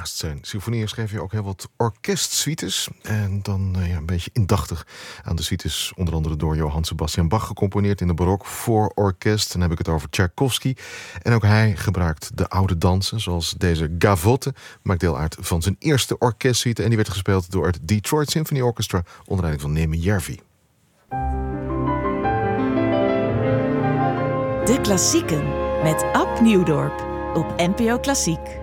Naast zijn symfonieën schreef hij ook heel wat orkestsuites. En dan een beetje indachtig aan de suites, onder andere door Johann Sebastian Bach gecomponeerd in de barok voor orkest. Dan heb ik het over Tchaikovsky. En ook hij gebruikt de oude dansen, zoals deze gavotte. Maakt deel uit van zijn eerste orkestsuite. En die werd gespeeld door het Detroit Symphony Orchestra onder leiding van Neeme Järvi. De Klassieken met Ab Nieuwdorp op NPO Klassiek.